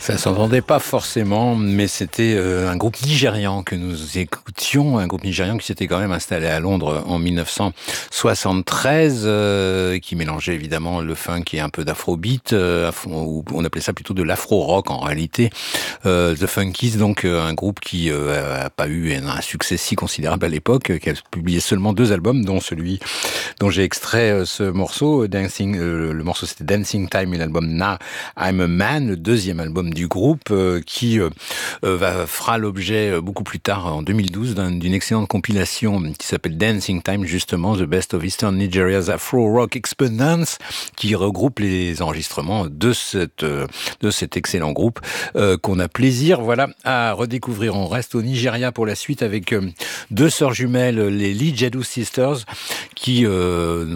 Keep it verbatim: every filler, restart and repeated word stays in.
Ça s'entendait pas forcément, mais c'était euh, un groupe nigérian que nous écoutions, un groupe nigérian qui s'était quand même installé à Londres en mille neuf cent soixante-treize, euh, qui mélangeait évidemment le funk et un peu d'afrobeat, euh, ou on appelait ça plutôt de l'afro-rock en réalité. Euh, The Funkies, donc euh, un groupe qui euh, a pas eu un, un succès si considérable à l'époque, euh, qui a publié seulement deux albums, dont celui dont j'ai extrait euh, ce morceau, Dancing. Euh, le morceau c'était Dancing Time et l'album Now I'm a Man, le deuxième album du groupe, euh, qui euh, va, fera l'objet euh, beaucoup plus tard, en deux mille douze, d'un, d'une excellente compilation qui s'appelle Dancing Time, justement, The Best of Eastern Nigeria's Afro Rock Exponents, qui regroupe les enregistrements de, cette, euh, de cet excellent groupe euh, qu'on a plaisir voilà, à redécouvrir. On reste au Nigeria pour la suite avec euh, deux sœurs jumelles, les Lee Jadu Sisters, qui... Euh,